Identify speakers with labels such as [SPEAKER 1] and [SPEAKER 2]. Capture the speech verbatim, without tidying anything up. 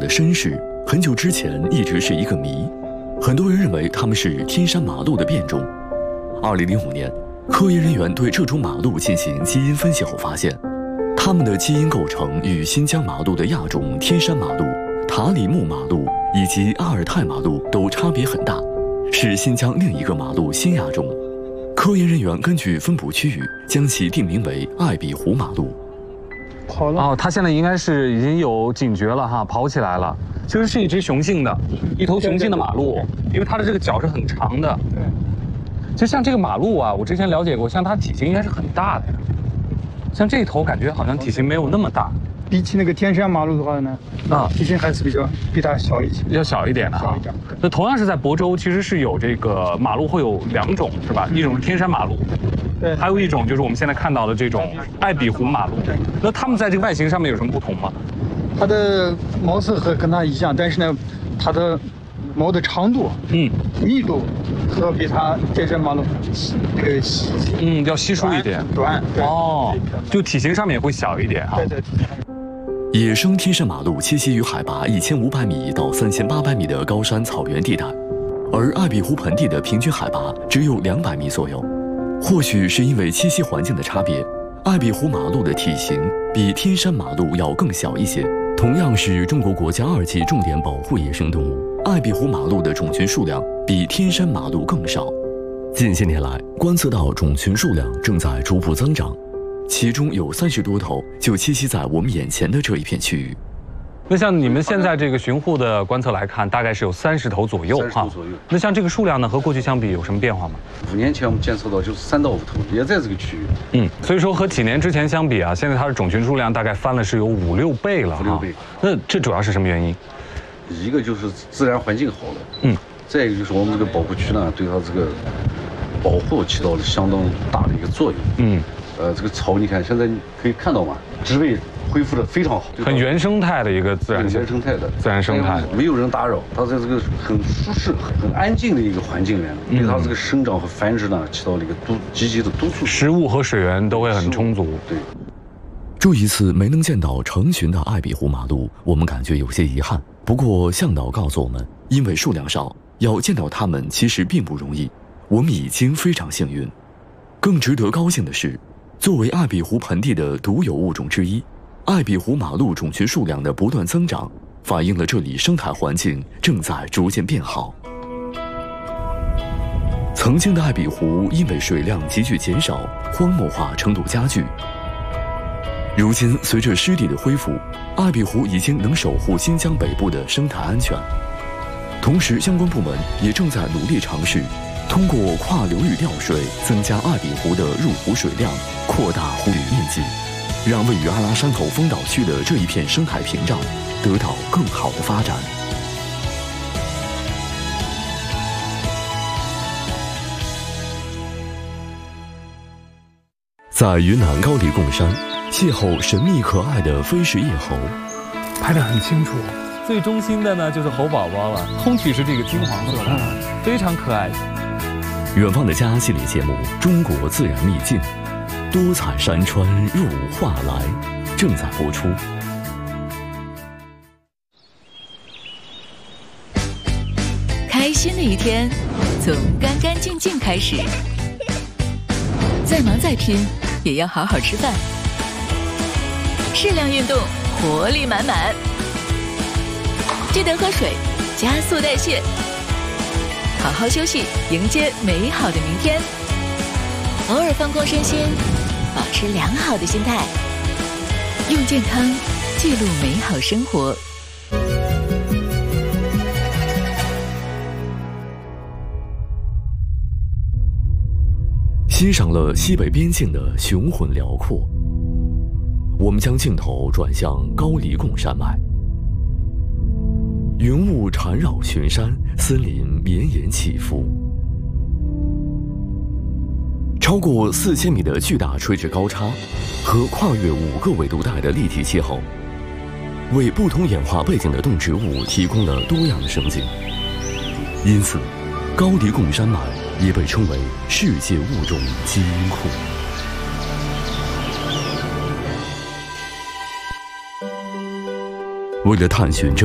[SPEAKER 1] 的身世，很久之前一直是一个谜。很多人认为它们是天山马鹿的变种。二零零五年，科研人员对这种马鹿进行基因分析后发现，它们的基因构成与新疆马鹿的亚种天山马鹿、塔里木马鹿以及阿尔泰马鹿都差别很大，是新疆另一个马鹿新亚种。科研人员根据分布区域，将其定名为艾比湖马鹿。
[SPEAKER 2] 跑了
[SPEAKER 3] 哦，它现在应该是已经有警觉了哈，跑起来了。其实是一只雄性的，一头雄性的马鹿，因为它的这个脚是很长的。
[SPEAKER 2] 对。
[SPEAKER 3] 其实像这个马鹿啊，我之前了解过，像它体型应该是很大的呀。像这一头感觉好像体型没有那么大。
[SPEAKER 2] 比起那个天山马鹿的话呢，啊，体型还是比较比它小一些，
[SPEAKER 3] 要小一点的哈。那同样是在亳州，其实是有这个马鹿会有两种是吧？一种是天山马鹿，
[SPEAKER 2] 对，
[SPEAKER 3] 还有一种就是我们现在看到的这种艾比湖马鹿。那它们在这个外形上面有什么不同吗？
[SPEAKER 2] 它的毛色和跟它一样，但是呢，它的毛的长度、嗯，密度和比它天山马鹿这个稀，
[SPEAKER 3] 嗯，要稀疏一点，
[SPEAKER 2] 短。
[SPEAKER 3] 哦，就体型上面也会小一点哈。
[SPEAKER 2] 对对。
[SPEAKER 1] 野生天山马鹿栖息于海拔一千五百米到三千八百米的高山草原地带，而艾比湖盆地的平均海拔只有两百米左右。或许是因为栖息环境的差别，艾比湖马鹿的体型比天山马鹿要更小一些。同样是中国国家二级重点保护野生动物，艾比湖马鹿的种群数量比天山马鹿更少。近些年来，观测到种群数量正在逐步增长。其中有三十多头就栖息在我们眼前的这一片区域。
[SPEAKER 3] 那像你们现在这个巡护的观测来看，大概是有三十头左右哈。
[SPEAKER 4] 左右。
[SPEAKER 3] 那像这个数量呢，和过去相比有什么变化吗？
[SPEAKER 4] 五年前我们监测到就是三到五头，也在这个区域。
[SPEAKER 3] 嗯，所以说和几年之前相比啊，现在它的种群数量大概翻了是有五六倍了哈。
[SPEAKER 4] 五六倍。
[SPEAKER 3] 那这主要是什么原因？
[SPEAKER 4] 一个就是自然环境好了，嗯，再一个就是我们这个保护区呢，对它这个保护起到了相当大的一个作用。嗯。呃，这个草你看，现在可以看到嘛，植被恢复的非常好，
[SPEAKER 3] 很原生态的一个自然
[SPEAKER 4] 原生态的
[SPEAKER 3] 自然生态，
[SPEAKER 4] 没有人打扰，它在这个很舒适、很安静的一个环境里面，对它这个生长和繁殖呢，起到了一个督积极的督促，
[SPEAKER 3] 食物和水源都会很充足。
[SPEAKER 4] 对，
[SPEAKER 1] 这一次没能见到成群的艾比湖马鹿，我们感觉有些遗憾。不过向导告诉我们，因为数量少，要见到它们其实并不容易，我们已经非常幸运。更值得高兴的是，作为艾比湖盆地的独有物种之一，艾比湖马鹿种群数量的不断增长，反映了这里生态环境正在逐渐变好。曾经的艾比湖因为水量急剧减少，荒漠化程度加剧。如今随着湿地的恢复，艾比湖已经能守护新疆北部的生态安全。同时，相关部门也正在努力尝试通过跨流域调水，增加艾比湖的入湖水量，扩大湖域面积，让位于阿拉山头风岛区的这一片生态屏障得到更好的发展。在云南高黎贡山，邂逅神秘可爱的飞食叶猴，
[SPEAKER 2] 拍得很清楚。
[SPEAKER 5] 最中心的呢就是猴宝宝了，通体是这个金黄色的，非常可爱。
[SPEAKER 1] 远方的家系列节目《中国自然秘境》，多彩山川入画来，正在播出。
[SPEAKER 6] 开心的一天，从干干净净开始。再忙再拼，也要好好吃饭。适量运动，活力满满。记得喝水，加速代谢。好好休息，迎接美好的明天。偶尔放空身心，保持良好的心态，用健康记录美好生活。
[SPEAKER 1] 欣赏了西北边境的雄浑辽阔，我们将镜头转向高黎贡山脉。云雾缠绕群山，森林绵延起伏。超过四千米的巨大垂直高差和跨越五个纬度带的立体气候，为不同演化背景的动植物提供了多样的生境。因此，高黎贡山脉也被称为世界物种基因库。为了探寻这